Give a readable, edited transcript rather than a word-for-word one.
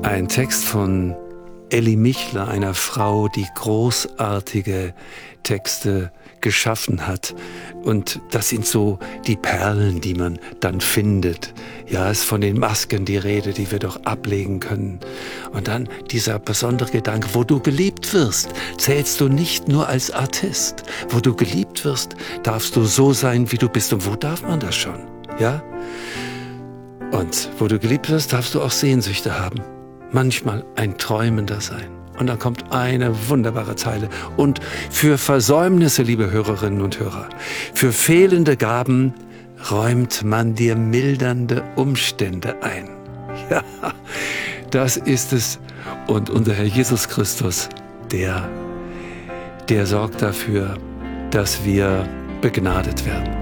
Ein Text von Elli Michler, einer Frau, die großartige Texte geschaffen hat. Und das sind so die Perlen, die man dann findet. Ja, es ist von den Masken die Rede, die wir doch ablegen können. Und dann dieser besondere Gedanke, wo du geliebt wirst, zählst du nicht nur als Artist. Wo du geliebt wirst, darfst du so sein, wie du bist. Und wo darf man das schon? Ja? Und wo du geliebt wirst, darfst du auch Sehnsüchte haben. Manchmal ein Träumender sein. Und dann kommt eine wunderbare Zeile. Und für Versäumnisse, liebe Hörerinnen und Hörer, für fehlende Gaben räumt man dir mildernde Umstände ein. Ja, das ist es. Und unser Herr Jesus Christus, der sorgt dafür, dass wir begnadet werden.